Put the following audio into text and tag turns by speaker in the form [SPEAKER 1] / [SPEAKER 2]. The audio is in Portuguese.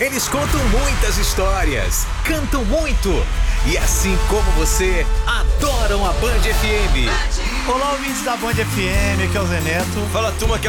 [SPEAKER 1] Eles contam muitas histórias, cantam muito e, assim como você, adoram a Band FM.
[SPEAKER 2] Olá, ouvintes da Band FM, aqui é o Zé Neto.
[SPEAKER 3] Fala, turma, que